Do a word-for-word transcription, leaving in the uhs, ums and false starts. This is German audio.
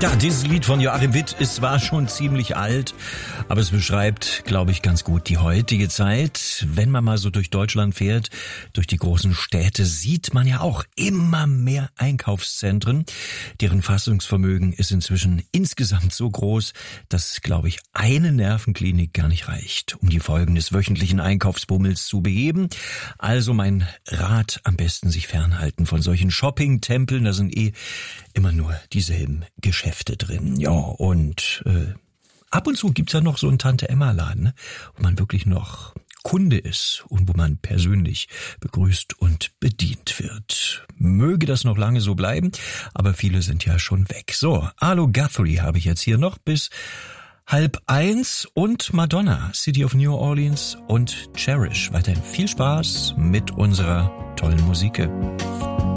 Ja, dieses Lied von Joachim Witt ist zwar schon ziemlich alt, aber es beschreibt, glaube ich, ganz gut die heutige Zeit. Wenn man mal so durch Deutschland fährt, durch die großen Städte, sieht man ja auch immer mehr Einkaufszentren. Deren Fassungsvermögen ist inzwischen insgesamt so groß, dass, glaube ich, eine Nervenklinik gar nicht reicht, um die Folgen des wöchentlichen Einkaufsbummels zu beheben. Also mein Rat, am besten sich fernhalten von solchen Shopping-Tempeln. Da sind eh immer nur dieselben Geschäfte drin. Ja, und äh, ab und zu gibt's ja noch so einen Tante-Emma-Laden, ne, wo man wirklich noch Kunde ist und wo man persönlich begrüßt und bedient wird. Möge das noch lange so bleiben, aber viele sind ja schon weg. So, Arlo Guthrie habe ich jetzt hier noch bis halb eins und Madonna, City of New Orleans und Cherish. Weiterhin viel Spaß mit unserer tollen Musik.